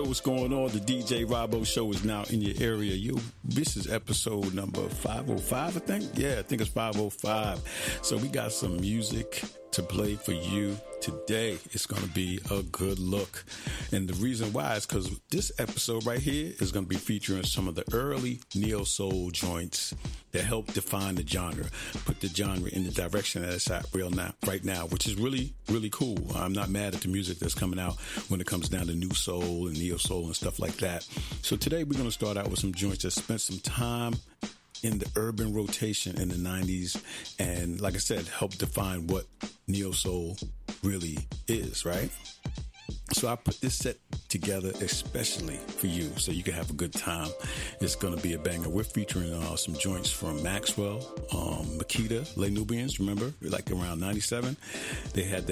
what's going on? The DJ Robbo Show is now in your area. This is episode number 505, I think. Yeah, I think it's 505. So we got some music to play for you today. It's going to be a good look. And the reason why is because this episode right here is going to be featuring some of the early neo-soul joints that help define the genre, put the genre in the direction that it's at right now, which is really, really cool. I'm not mad at the music that's coming out when it comes down to new soul and neo-soul and stuff like that. So today we're going to start out with some joints that spent some time in the urban rotation in the 90s and, like I said, help define what neo-soul really is, right? So I put this set together especially for you so you can have a good time. It's going to be a banger. We're featuring some joints from Maxwell, Makita, Les Nubians, remember? Like around 97. They had